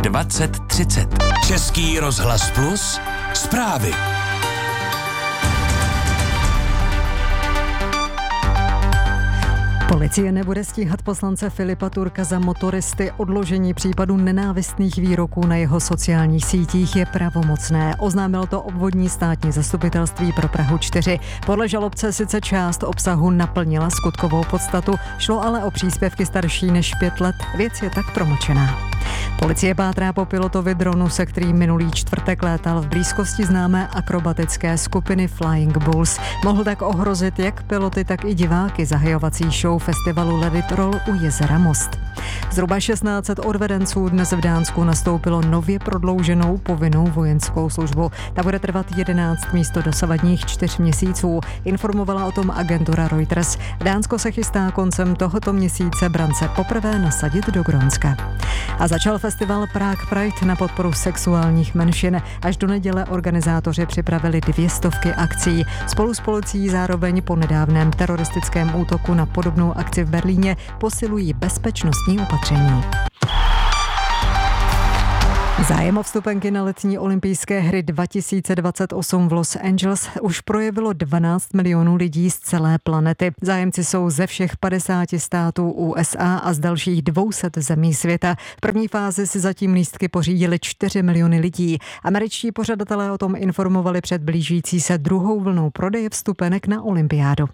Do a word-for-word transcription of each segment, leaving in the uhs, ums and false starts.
dvacet třicet. Český rozhlas Plus, zprávy. Policie nebude stíhat poslance Filipa Turka za motoristy. Odložení případu nenávistných výroků na jeho sociálních sítích je pravomocné. Oznámil to obvodní státní zastupitelství pro Prahu čtyři. Podle žalobce sice část obsahu naplnila skutkovou podstatu, šlo ale o příspěvky starší než pět let. Věc je tak promlčená. Policie pátrá po pilotovi dronu, se kterým minulý čtvrtek létal v blízkosti známé akrobatické skupiny Flying Bulls. Mohl tak ohrozit jak piloty, tak i diváky zahajovací show festivalu Let It Roll u jezera Most. Zhruba šestnáct set odvedenců dnes v Dánsku nastoupilo nově prodlouženou povinnou vojenskou službu. Ta bude trvat jedenáct místo dosavadních čtyř měsíců, informovala o tom agentura Reuters. Dánsko se chystá koncem tohoto měsíce brance poprvé nasadit do Grónska. A začal festival Prague Pride na podporu sexuálních menšin. Až do neděle organizátoři připravili dvě stovky akcí. Spolu s policií zároveň po nedávném teroristickém útoku na podobnou akci v Berlíně posilují bezpečnostní opatření. Zájem o vstupenky na letní olympijské hry dva tisíce dvacet osm v Los Angeles už projevilo dvanáct milionů lidí z celé planety. Zájemci jsou ze všech padesáti států U S A a z dalších dvou set zemí světa. V první fázi si zatím lístky pořídili čtyři miliony lidí. Američtí pořadatelé o tom informovali před blížící se druhou vlnou prodeje vstupenek na olympiádu.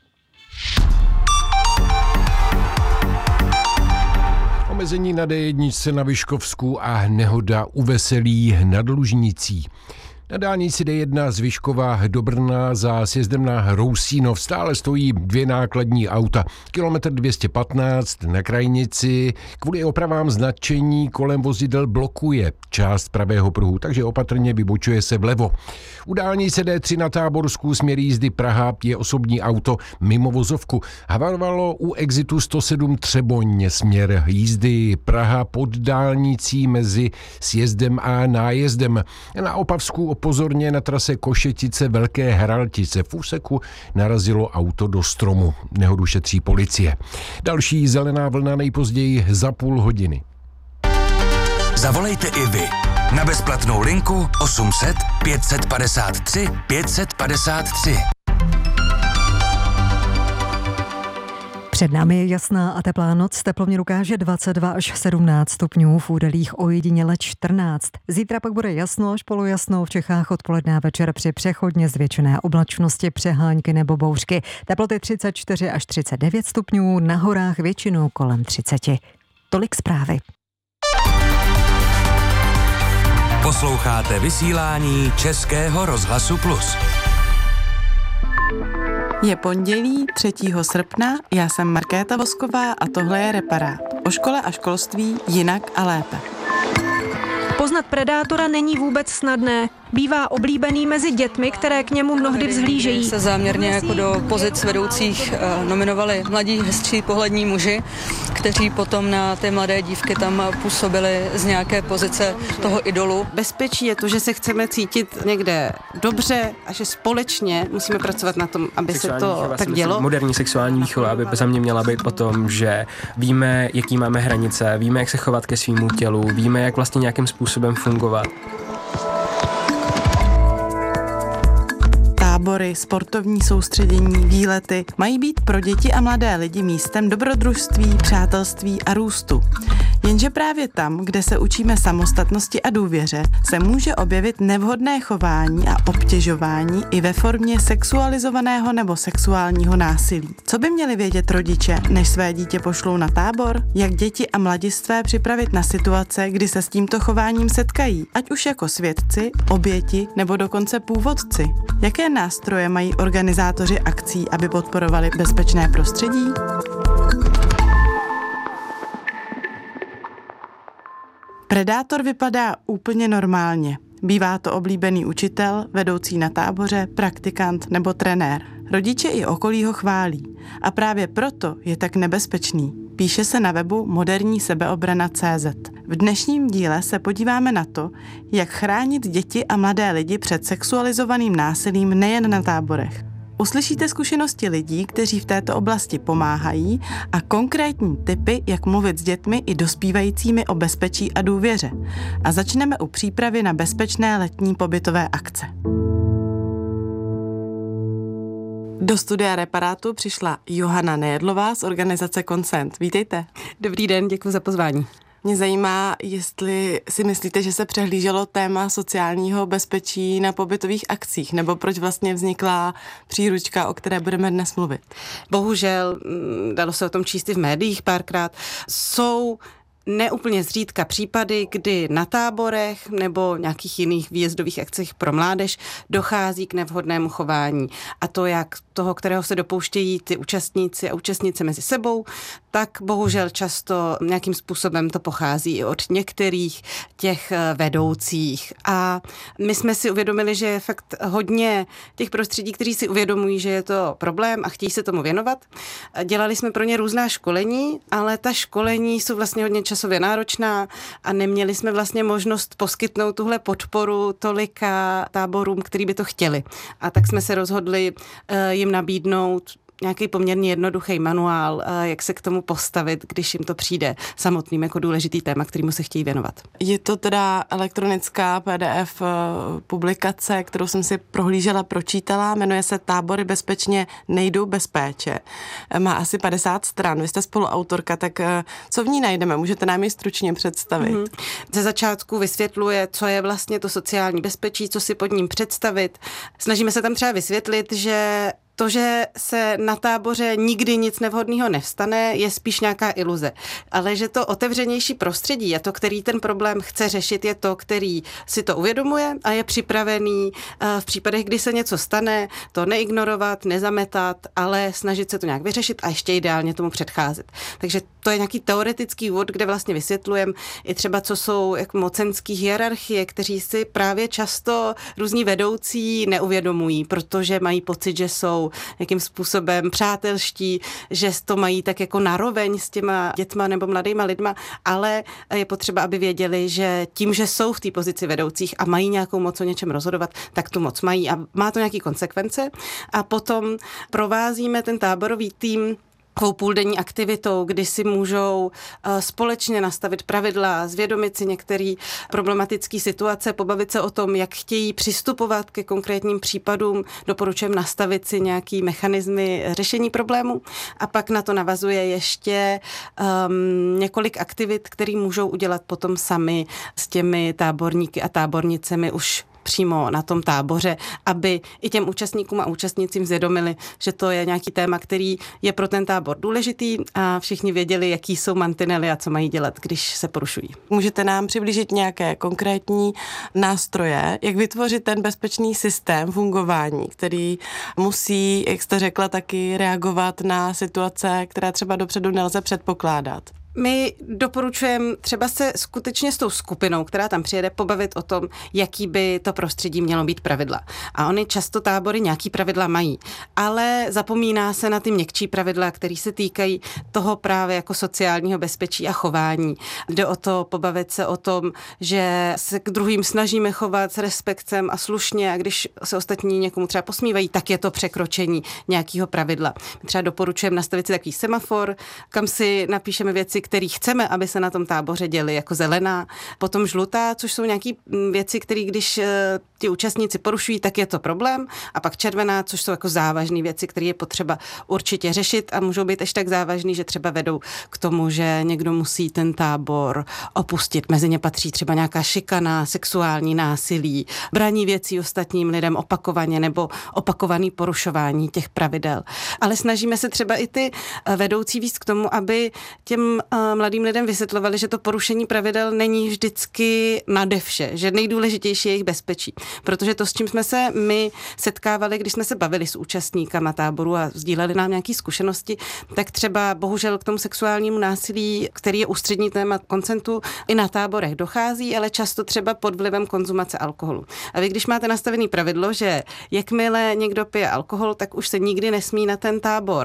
Omezení na D jedna na Vyškovsku a nehoda u Veselí nad Lužnicí. Na dálnici D jedna z Vyškova do Brna za sjezdem na Rousínov stále stojí dvě nákladní auta. Kilometr dvě stě patnáct na krajnici kvůli opravám značení kolem vozidel blokuje část pravého pruhu, takže opatrně vybočuje se vlevo. U dálnice D tři na Táborsku směr jízdy Praha je osobní auto mimo vozovku. Havarovalo u exitu sto sedm Třeboň směr jízdy Praha pod dálnicí mezi sjezdem a nájezdem. Na Opavsku pozorně na trase Košetice Velké Hraltice v úseku narazilo auto do stromu. Nehodu šetří policie. Další zelená vlna nejpozději za půl hodiny. Zavolejte i vy na bezplatnou linku osm set pět set padesát tři pět set padesát tři. Před námi je jasná a teplá noc, teplovně ukáže dvacet dva až sedmnáct stupňů, v údolích ojediněle čtrnáct. Zítra pak bude jasno až polojasno, v Čechách odpoledne a večer při přechodně zvětšené oblačnosti, přehánky nebo bouřky. Teploty třicet čtyři až třicet devět stupňů, na horách většinou kolem třicet. Tolik zprávy. Posloucháte vysílání Českého rozhlasu Plus. Je pondělí třetího srpna, já jsem Markéta Vosková a tohle je Reparát. O škole a školství jinak a lépe. Poznat predátora není vůbec snadné. Bývá oblíbený mezi dětmi, které k němu mnohdy vzhlížejí. Se záměrně jako do pozic vedoucích nominovali mladí, hezčí, pohlední muži, kteří potom na ty mladé dívky tam působili z nějaké pozice toho idolu. Bezpečí je to, že se chceme cítit někde dobře a že společně musíme pracovat na tom, aby sexuální se to výchova, tak dělo. Moderní sexuální výchova by za mě měla být o tom, že víme, jaký máme hranice, víme, jak se chovat ke svýmu tělu, víme, jak vlastně nějakým způsobem fungovat. Tábory, sportovní soustředění, výlety mají být pro děti a mladé lidi místem dobrodružství, přátelství a růstu. Jenže právě tam, kde se učíme samostatnosti a důvěře, se může objevit nevhodné chování a obtěžování i ve formě sexualizovaného nebo sexuálního násilí. Co by měli vědět rodiče, než své dítě pošlou na tábor? Jak děti a mladistvé připravit na situace, kdy se s tímto chováním setkají, ať už jako svědci, oběti nebo dokonce původci? Jaké nástroje mají organizátoři akcí, aby podporovali bezpečné prostředí? Predátor vypadá úplně normálně. Bývá to oblíbený učitel, vedoucí na táboře, praktikant nebo trenér. Rodiče i okolí ho chválí. A právě proto je tak nebezpečný. Píše se na webu moderní sebeobrana tečka cé zet. V dnešním díle se podíváme na to, jak chránit děti a mladé lidi před sexualizovaným násilím nejen na táborech. Uslyšíte zkušenosti lidí, kteří v této oblasti pomáhají a konkrétní tipy, jak mluvit s dětmi i dospívajícími o bezpečí a důvěře. A začneme u přípravy na bezpečné letní pobytové akce. Do studia Reparátu přišla Johana Nejedlová z organizace Consent. Vítejte. Dobrý den, děkuji za pozvání. Mě zajímá, jestli si myslíte, že se přehlíželo téma sociálního bezpečí na pobytových akcích, nebo proč vlastně vznikla příručka, o které budeme dnes mluvit? Bohužel, dalo se o tom číst i v médiích párkrát, jsou neúplně zřídka případy, kdy na táborech nebo nějakých jiných výjezdových akcích pro mládež dochází k nevhodnému chování. A to jak toho, kterého se dopouštějí ty účastníci a účastnice mezi sebou, tak bohužel často nějakým způsobem to pochází i od některých těch vedoucích. A my jsme si uvědomili, že je fakt hodně těch prostředí, kteří si uvědomují, že je to problém a chtějí se tomu věnovat. Dělali jsme pro ně různá školení, ale ta školení jsou vlastně hodně časově náročná a neměli jsme vlastně možnost poskytnout tuhle podporu tolika táborům, který by to chtěli. A tak jsme se rozhodli jim nabídnout nějaký poměrně jednoduchý manuál, jak se k tomu postavit, když jim to přijde samotným jako důležitý téma, kterému se chtějí věnovat. Je to teda elektronická P D F publikace, kterou jsem si prohlížela, pročítala, jmenuje se Tábory bezpečně nejdou bez péče. Má asi padesát stran, vy jste spoluautorka, tak co v ní najdeme? Můžete nám ji stručně představit? Mm-hmm. Ze začátku vysvětluje, co je vlastně to sociální bezpečí, co si pod ním představit. Snažíme se tam třeba vysvětlit, že to, že se na táboře nikdy nic nevhodného nevstane, je spíš nějaká iluze. Ale že to otevřenější prostředí a to, který ten problém chce řešit, je to, který si to uvědomuje a je připravený v případech, kdy se něco stane, to neignorovat, nezametat, ale snažit se to nějak vyřešit a ještě ideálně tomu předcházet. Takže to je nějaký teoretický úvod, kde vlastně vysvětlujeme i třeba, co jsou jako mocenský hierarchie, kteří si právě často různí vedoucí neuvědomují, protože mají pocit, že jsou jakým způsobem přátelští, že to mají tak jako naroveň s těma dětma nebo mladýma lidma, ale je potřeba, aby věděli, že tím, že jsou v té pozici vedoucích a mají nějakou moc o něčem rozhodovat, tak tu moc mají a má to nějaký konsekvence. A potom provázíme ten táborový tým takovou půldenní aktivitou, kdy si můžou společně nastavit pravidla, zvědomit si některé problematické situace, pobavit se o tom, jak chtějí přistupovat ke konkrétním případům, doporučujeme nastavit si nějaký mechanismy řešení problémů a pak na to navazuje ještě um, několik aktivit, které můžou udělat potom sami s těmi táborníky a tábornicemi už přímo na tom táboře, aby i těm účastníkům a účastnicím zvědomili, že to je nějaký téma, který je pro ten tábor důležitý a všichni věděli, jaký jsou mantinely a co mají dělat, když se porušují. Můžete nám přiblížit nějaké konkrétní nástroje, jak vytvořit ten bezpečný systém fungování, který musí, jak jste řekla, taky reagovat na situace, které třeba dopředu nelze předpokládat? My doporučujeme třeba se skutečně s tou skupinou, která tam přijede, pobavit o tom, jaký by to prostředí mělo být pravidla. A oni často tábory nějaký pravidla mají, ale zapomíná se na ty měkčí pravidla, které se týkají toho právě jako sociálního bezpečí a chování. Jde o to pobavit se o tom, že se k druhým snažíme chovat s respektem a slušně a když se ostatní někomu třeba posmívají, tak je to překročení nějakého pravidla. My třeba doporučujeme nastavit si takový semafor, kam si napíšeme věci, které chceme, aby se na tom táboře děly, jako zelená, potom žlutá, což jsou nějaké věci, které když ti účastníci porušují, tak je to problém, a pak červená, což jsou jako závažné věci, které je potřeba určitě řešit a můžou být až tak závažný, že třeba vedou k tomu, že někdo musí ten tábor opustit. Mezi ně patří třeba nějaká šikana, sexuální násilí, braní věcí ostatním lidem opakovaně nebo opakovaný porušování těch pravidel. Ale snažíme se třeba i ty vedoucí víc k tomu, aby těm mladým lidem vysvětlovali, že to porušení pravidel není vždycky nade vše, že nejdůležitější je jejich bezpečí. Protože to, s čím jsme se my setkávali, když jsme se bavili s účastníkama táboru a sdíleli nám nějaké zkušenosti, tak třeba bohužel k tomu sexuálnímu násilí, který je ústřední téma koncentu, i na táborech dochází, ale často třeba pod vlivem konzumace alkoholu. A vy, když máte nastavený pravidlo, že jakmile někdo pije alkohol, tak už se nikdy nesmí na ten tábor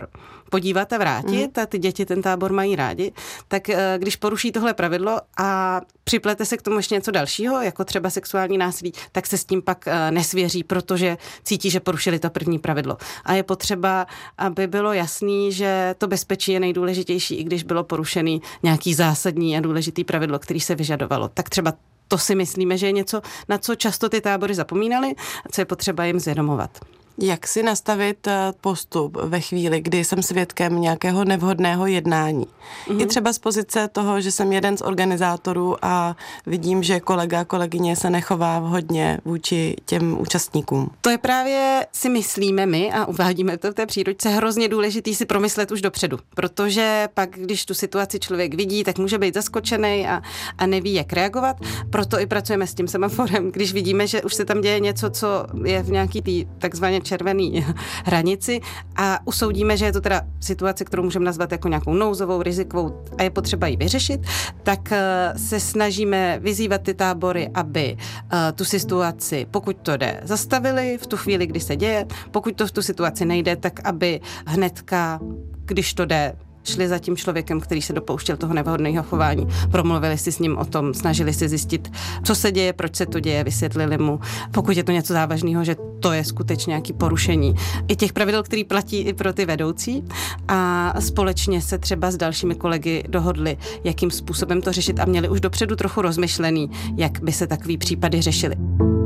podívat a vrátit mm. a ty děti ten tábor mají rádi, tak když poruší tohle pravidlo a připlete se k tomu ještě něco dalšího, jako třeba sexuální násilí, tak se s tím pak nesvěří, protože cítí, že porušili to první pravidlo. A je potřeba, aby bylo jasný, že to bezpečí je nejdůležitější, i když bylo porušený nějaký zásadní a důležitý pravidlo, který se vyžadovalo. Tak třeba to si myslíme, že je něco, na co často ty tábory zapomínaly a co je potřeba jim zvědomovat. Jak si nastavit postup ve chvíli, kdy jsem svědkem nějakého nevhodného jednání? Mm-hmm. I třeba z pozice toho, že jsem jeden z organizátorů a vidím, že kolega, kolegyně se nechová vhodně vůči těm účastníkům. To je právě, si myslíme my, a uvádíme to v té příručce, hrozně důležitý si promyslet už dopředu, protože pak, když tu situaci člověk vidí, tak může být zaskočený a, a neví, jak reagovat. Proto i pracujeme s tím semaforem, když vidíme, že už se tam děje něco, co je v nějaký tý takzvaně červený hranici a usoudíme, že je to teda situace, kterou můžeme nazvat jako nějakou nouzovou, rizikovou a je potřeba ji vyřešit, tak se snažíme vyzývat ty tábory, aby tu situaci, pokud to jde, zastavili v tu chvíli, kdy se děje, pokud to v tu situaci nejde, tak aby hnedka, když to jde, šli za tím člověkem, který se dopouštěl toho nevhodného chování, promluvili si s ním o tom, snažili si zjistit, co se děje, proč se to děje, vysvětlili mu, pokud je to něco závažného, že to je skutečně nějaké porušení i těch pravidel, který platí i pro ty vedoucí a společně se třeba s dalšími kolegy dohodli, jakým způsobem to řešit a měli už dopředu trochu rozmyšlený, jak by se takový případy řešily.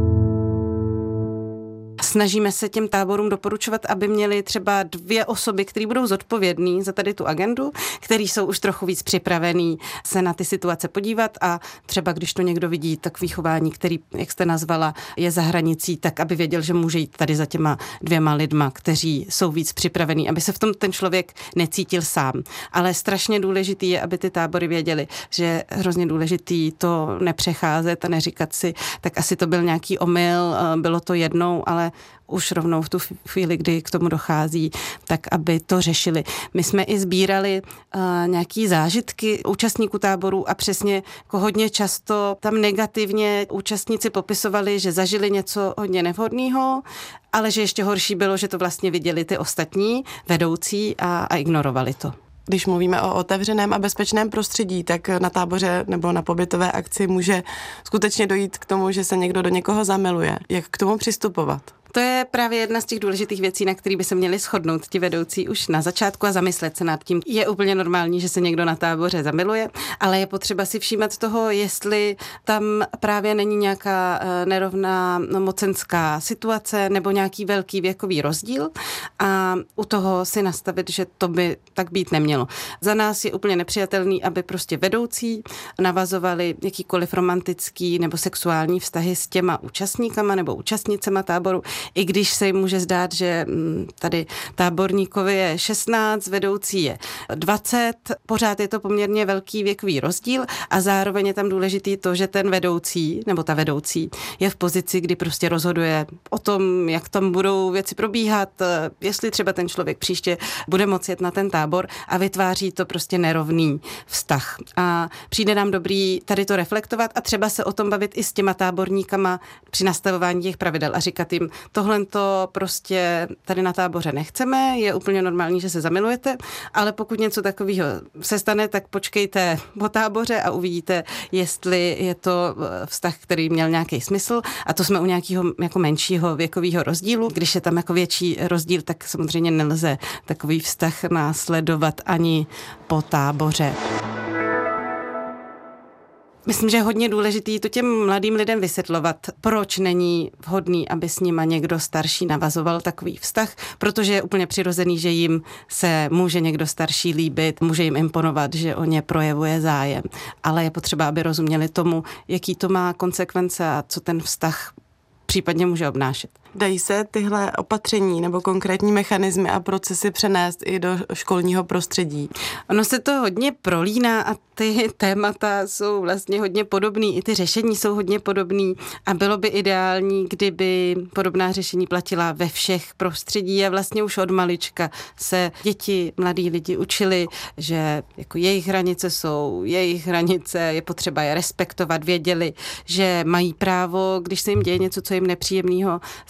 Snažíme se těm táborům doporučovat, aby měli třeba dvě osoby, které budou zodpovědný za tady tu agendu, který jsou už trochu víc připravený se na ty situace podívat a třeba když to někdo vidí takový chování, který, jak jste nazvala, je za hranicí, tak aby věděl, že může jít tady za těma dvěma lidma, kteří jsou víc připravení, aby se v tom ten člověk necítil sám. Ale strašně důležitý je, aby ty tábory věděli, že je hrozně důležitý to nepřecházet a neříkat si, tak asi to byl nějaký omyl, bylo to jednou, ale už rovnou v tu chvíli, kdy k tomu dochází, tak aby to řešili. My jsme i sbírali uh, nějaký zážitky účastníků táborů a přesně jako hodně často tam negativně účastníci popisovali, že zažili něco hodně nevhodného, ale že ještě horší bylo, že to vlastně viděli ty ostatní vedoucí a, a ignorovali to. Když mluvíme o otevřeném a bezpečném prostředí, tak na táboře nebo na pobytové akci může skutečně dojít k tomu, že se někdo do někoho zamiluje. Jak k tomu přistupovat? To je právě jedna z těch důležitých věcí, na které by se měli shodnout ti vedoucí už na začátku a zamyslet se nad tím. Je úplně normální, že se někdo na táboře zamiluje, ale je potřeba si všímat toho, jestli tam právě není nějaká nerovná mocenská situace nebo nějaký velký věkový rozdíl a u toho si nastavit, že to by tak být nemělo. Za nás je úplně nepřijatelný, aby prostě vedoucí navazovali jakýkoliv romantický nebo sexuální vztahy s těma účastníkama nebo účastnicema táboru, i když se jim může zdát, že tady táborníkovi je šestnáct, vedoucí je dvacet, pořád je to poměrně velký věkový rozdíl a zároveň je tam důležitý to, že ten vedoucí nebo ta vedoucí je v pozici, kdy prostě rozhoduje o tom, jak tam budou věci probíhat, jestli třeba ten člověk příště bude moci jet na ten tábor a vytváří to prostě nerovný vztah. A přijde nám dobrý tady to reflektovat a třeba se o tom bavit i s těma táborníkama při nastavování těch pravidel a říkat jim, tohle to prostě tady na táboře nechceme, je úplně normální, že se zamilujete, ale pokud něco takového se stane, tak počkejte po táboře a uvidíte, jestli je to vztah, který měl nějaký smysl a to jsme u nějakého jako menšího věkového rozdílu. Když je tam jako větší rozdíl, tak samozřejmě nelze takový vztah následovat ani po táboře. Myslím, že je hodně důležitý to těm mladým lidem vysvětlovat, proč není vhodný, aby s nima někdo starší navazoval takový vztah, protože je úplně přirozený, že jim se může někdo starší líbit, může jim imponovat, že o ně projevuje zájem, ale je potřeba, aby rozuměli tomu, jaký to má konsekvence a co ten vztah případně může obnášet. Dají se tyhle opatření nebo konkrétní mechanismy a procesy přenést i do školního prostředí? Ono se to hodně prolíná a ty témata jsou vlastně hodně podobný, i ty řešení jsou hodně podobný a bylo by ideální, kdyby podobná řešení platila ve všech prostředí a vlastně už od malička se děti, mladí lidi učili, že jako jejich hranice jsou jejich hranice, je potřeba je respektovat, věděli, že mají právo, když se jim děje něco, co jim nepříjemného, se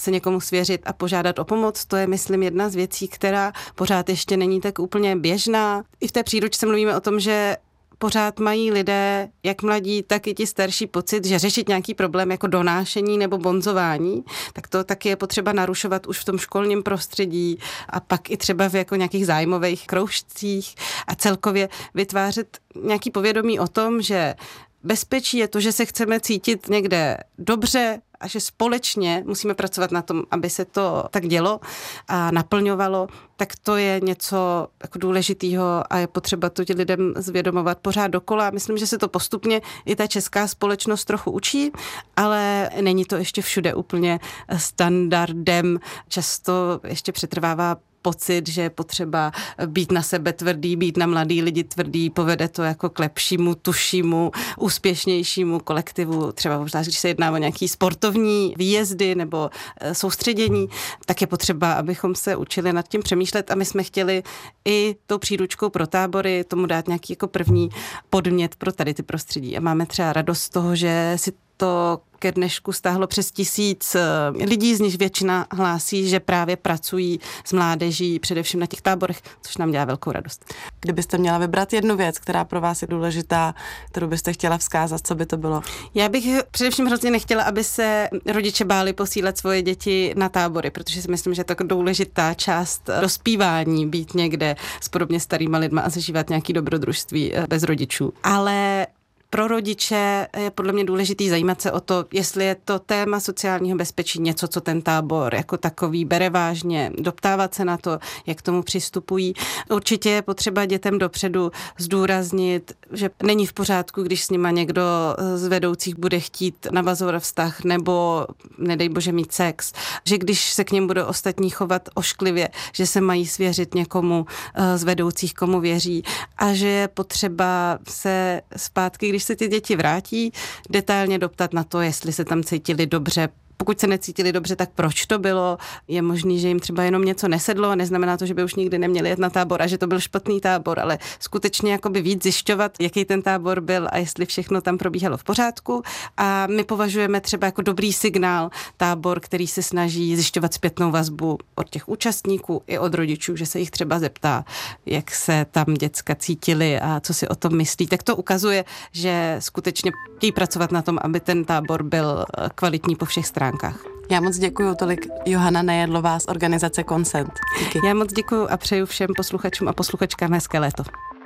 se někomu svěřit a požádat o pomoc, to je, myslím, jedna z věcí, která pořád ještě není tak úplně běžná. I v té příručce mluvíme o tom, že pořád mají lidé, jak mladí, tak i ti starší pocit, že řešit nějaký problém jako donášení nebo bonzování, tak to taky je potřeba narušovat už v tom školním prostředí a pak i třeba v jako nějakých zájmových kroužcích a celkově vytvářet nějaký povědomí o tom, že bezpečí je to, že se chceme cítit někde dobře a že společně musíme pracovat na tom, aby se to tak dělo a naplňovalo, tak to je něco jako důležitého a je potřeba to těm lidem zvědomovat pořád dokola. Myslím, že se to postupně i ta česká společnost trochu učí, ale není to ještě všude úplně standardem. Často ještě přetrvává pocit, že je potřeba být na sebe tvrdý, být na mladý lidi tvrdý, povede to jako k lepšímu, tušímu, úspěšnějšímu kolektivu. Třeba možná, když se jedná o nějaký sportovní výjezdy nebo soustředění, tak je potřeba, abychom se učili nad tím přemýšlet a my jsme chtěli i tou příručkou pro tábory tomu dát nějaký jako první podmět pro tady ty prostředí. A máme třeba radost z toho, že si to ke dnešku stáhlo přes tisíc lidí, z nich většina hlásí, že právě pracují s mládeží, především na těch táborech, což nám dělá velkou radost. Kdybyste měla vybrat jednu věc, která pro vás je důležitá, kterou byste chtěla vzkázat, co by to bylo? Já bych především hrozně nechtěla, aby se rodiče báli posílat svoje děti na tábory, protože si myslím, že to je důležitá část dospívání, být někde s podobně starýma lidma a zažívat nějaký dobrodružství bez rodičů. Ale pro rodiče je podle mě důležitý zajímat se o to, jestli je to téma sociálního bezpečí něco, co ten tábor jako takový bere vážně, doptávat se na to, jak k tomu přistupují. Určitě je potřeba dětem dopředu zdůraznit, že není v pořádku, když s nima někdo z vedoucích bude chtít navazovat vztah nebo nedej bože mít sex, že když se k něm bude ostatní chovat ošklivě, že se mají svěřit někomu z vedoucích, komu věří a že je potřeba se zpátky, když se ty děti vrátí, detailně doptat na to, jestli se tam cítili dobře. Pokud se necítili dobře, tak proč to bylo? Je možný, že jim třeba jenom něco nesedlo, neznamená to, že by už nikdy neměli jet na tábor a že to byl špatný tábor, ale skutečně jakoby víc zjišťovat, jaký ten tábor byl a jestli všechno tam probíhalo v pořádku. A my považujeme třeba jako dobrý signál tábor, který se snaží zjišťovat zpětnou vazbu od těch účastníků i od rodičů, že se jich třeba zeptá, jak se tam děcka cítili a co si o tom myslí. Tak to ukazuje, že skutečně chtějí pracovat na tom, aby ten tábor byl kvalitní po všech stránkách. Já moc děkuju, tolik Johana Nejedlová z organizace Consent. Díky. Já moc děkuju a přeju všem posluchačům a posluchačkám hezké léto.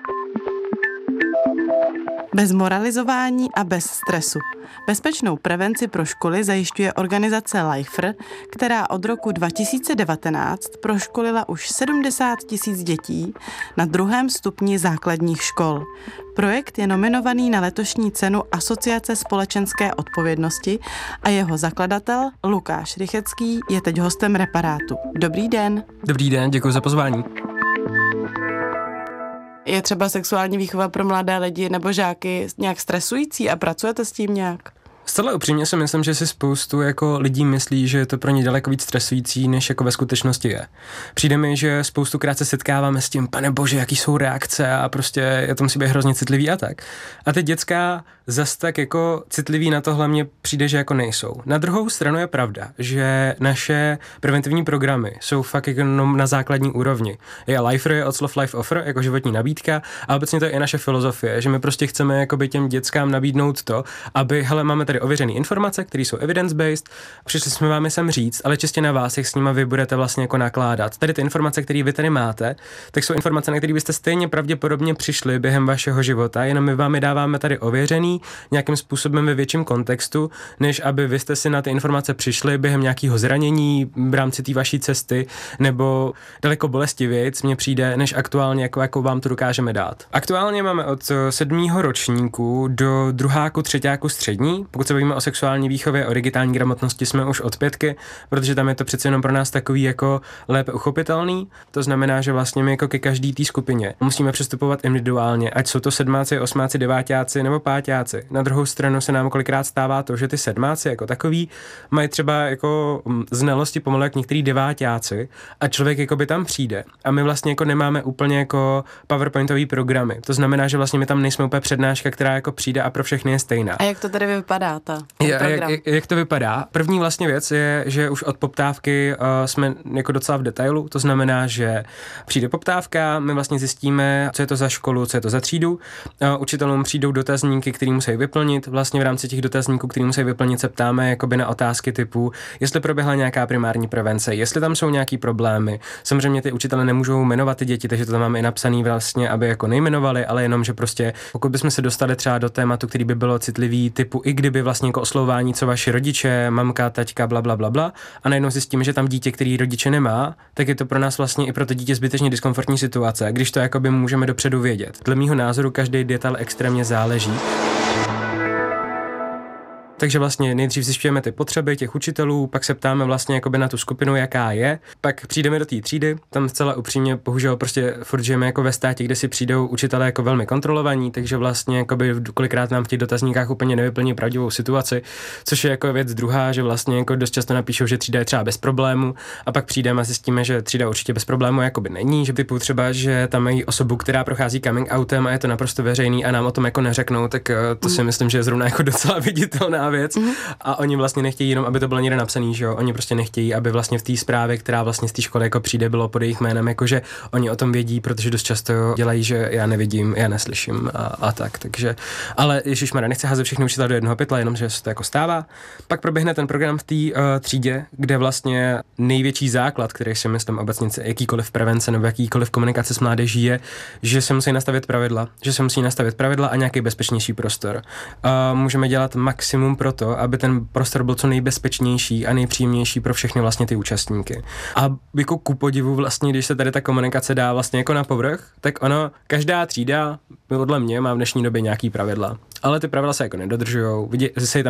Bez moralizování a bez stresu. Bezpečnou prevenci pro školy zajišťuje organizace LIFR, která od roku dva tisíce devatenáct proškolila už sedmdesát tisíc dětí na druhém stupni základních škol. Projekt je nominovaný na letošní cenu Asociace společenské odpovědnosti a jeho zakladatel Lukáš Rychecký je teď hostem Reparátu. Dobrý den. Dobrý den, děkuji za pozvání. Je třeba sexuální výchova pro mladé lidi nebo žáky nějak stresující a pracujete s tím nějak? Zcela upřímně si myslím, že si spoustu jako lidí myslí, že je to pro ně daleko víc stresující, než jako ve skutečnosti je. Přijde mi, že spoustukrát se setkáváme s tím, pane bože, jaký jsou reakce a prostě je to musí být hrozně citlivý a tak. A ty děcka zas tak jako citliví na tohle mně přijde, že jako nejsou. Na druhou stranu je pravda, že naše preventivní programy jsou fakt jenom na základní úrovni. Je LIFR, je od slov Life Offer, jako životní nabídka a obecně to je i naše filozofie, že my prostě chceme jakoby těm dětskám nabídnout to, aby, hele, máme tady ověřené informace, které jsou evidence-based, přišli jsme vám je sem říct, ale čistě na vás, jak s nima vy budete vlastně jako nakládat. Tady ty informace, které vy tady máte, tak jsou informace, na které byste stejně pravděpodobně přišli během vašeho života, jenom my vám je dáváme tady ověřený nějakým způsobem ve větším kontextu, než aby vy jste si na ty informace přišli během nějakého zranění v rámci té vaší cesty, nebo daleko bolestivějc mně přijde, než aktuálně, jako, jako vám to dokážeme dát. Aktuálně máme od sedmého ročníku do druháku, třetíku střední. Pokud se bavíme o sexuální výchově, o digitální gramotnosti, jsme už od pětky, protože tam je to přece jenom pro nás takový jako lépe uchopitelný. To znamená, že vlastně my jako ke každý té skupině musíme přistupovat individuálně, ať jsou to sedmáci, osmáci, deváťáci nebo páťáci. Na druhou stranu se nám kolikrát stává to, že ty sedmáci jako takový mají třeba jako znalosti pomalu jak některý deváťáci a člověk jako by tam přijde a my vlastně jako nemáme úplně jako PowerPointový programy. To znamená, že vlastně my tam nejsme úplně přednáška, která jako přijde a pro všechny je stejná. A jak to tady vypadá? vypadá ta ten je, program? Jak, jak to vypadá? První vlastně věc je, že už od poptávky uh, jsme jako docela v detailu, to znamená, že přijde poptávka, my vlastně zjistíme, co je to za školu, co je to za třídu. Uh, učitelům přijdou dotazníky, které musí vyplnit. Vlastně v rámci těch dotazníků, které musí vyplnit, se ptáme jakoby na otázky typu, jestli proběhla nějaká primární prevence, jestli tam jsou nějaký problémy. Samozřejmě ty učitelé nemůžou jmenovat ty děti, takže to tam máme i napsaný vlastně, aby jako nejmenovali, ale jenom, že prostě pokud bychom se dostali třeba do tématu, který by bylo citlivý, typu i kdyby vlastně jako oslovování, co vaši rodiče, mamka, taťka, bla, bla, bla, bla, a najednou zjistíme, že tam dítě, který rodiče nemá, tak je to pro nás vlastně i pro to dítě zbytečně diskomfortní situace, když to jakoby můžeme dopředu vědět. Dle mýho názoru každý detail extrémně záleží. Takže vlastně nejdřív zjišťujeme ty potřeby těch učitelů, pak se ptáme vlastně jakoby na tu skupinu, jaká je, pak přijdeme do té třídy, tam zcela upřímně, bohužel prostě furt žijeme jako ve státě, kde si přijdou učitelé jako velmi kontrolovaní, takže vlastně jakoby kolikrát nám v těch dotazníkách úplně nevyplní pravdivou situaci, což je jako věc druhá, že vlastně jako dost často napíšou, že třída je třeba bez problému, a pak přijdeme a zjistíme, že třída určitě bez problému jakoby není, že typu třeba, že tam mají osobu, která prochází coming outem a je to naprosto veřejný a nám o tom jako neřeknou, tak to si myslím, že je zrovna jako docela viditelná věc. Mm-hmm. A oni vlastně nechtějí jenom, aby to bylo někde napsaný, že jo? Oni prostě nechtějí, aby vlastně v té zprávě, která vlastně z té školy jako přijde, bylo pod jejich jménem, jakože oni o tom vědí, protože dost často dělají, že já nevidím, já neslyším a, a tak. Takže, ale ježišmarja, nechci házet všechny učitelé do jednoho pytle, jenom že se to jako stává. Pak proběhne ten program v té uh, třídě, kde vlastně největší základ, který si myslím obecně jakýkoliv prevence nebo jakýkoliv komunikace s mládeží je, že se musí nastavit pravidla, že se musí nastavit pravidla a nějaký bezpečnější prostor. Uh, můžeme dělat maximum pro to, aby ten prostor byl co nejbezpečnější a nejpříjemnější pro všechny vlastně ty účastníky. A jako ku podivu vlastně, když se tady ta komunikace dá vlastně jako na povrch, tak ono, každá třída podle mě má v dnešní době nějaký pravidla. Ale ty pravidla se jako nedodržujou, vidí, se